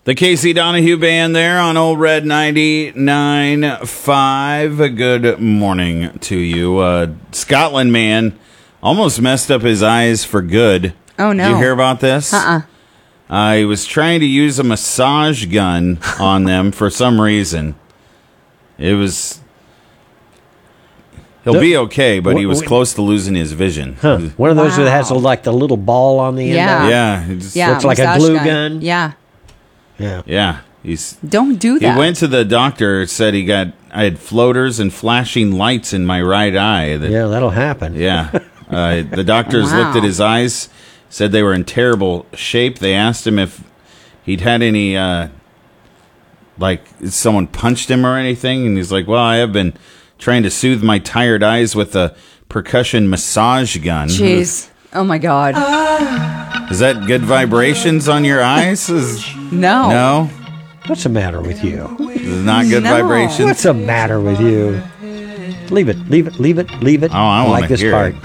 The Casey Donahue Band there on Old Red 99.5. Good morning to you. Scotland man almost messed up his eyes for good. Oh, no. Did you hear about this? He was trying to use a massage gun on them for some reason. He'll be okay, but he was close to losing his vision. Huh. One of those that has like the little ball on the end. Yeah. Yeah. It just looks like a glue gun. Yeah. Yeah. Don't do that. He went to the doctor, said I had floaters and flashing lights in my right eye. Yeah, that'll happen. Yeah. The doctors Wow. looked at his eyes, said they were in terrible shape. They asked him if he'd had any, like someone punched him or anything. And he's like, well, I have been trying to soothe my tired eyes with a percussion massage gun. Jeez. Oh, my God. Is that good vibrations on your eyes? No. No? What's the matter with you? Is it not good No. vibrations? What's the matter with you? Leave it. Oh, I want like to this hear part. it.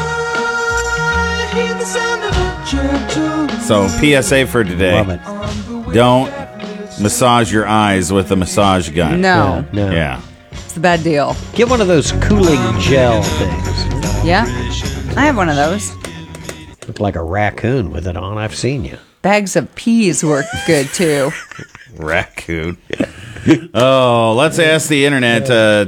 So, PSA for today. Love it. Don't massage your eyes with a massage gun. No. No. Yeah. It's a bad deal. Get one of those cooling gel things. Yeah. I have one of those. Look like a raccoon with it on. I've seen you. Bags of peas work good, too. Raccoon. Oh, let's ask the internet.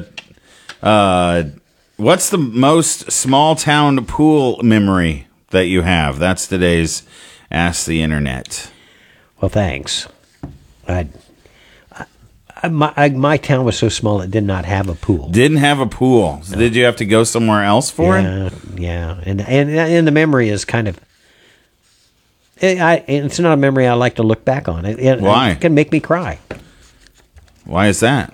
What's the most small town pool memory that you have? That's today's Ask the Internet. Well, thanks. My town was so small it did not have a pool. Didn't have a pool. So did you have to go somewhere else for it? Yeah, and the memory is kind of. It's not a memory I like to look back on. Why? It can make me cry. Why is that?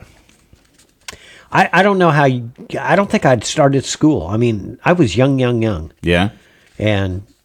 I don't know I don't think I'd started school. I mean, I was young. Yeah. And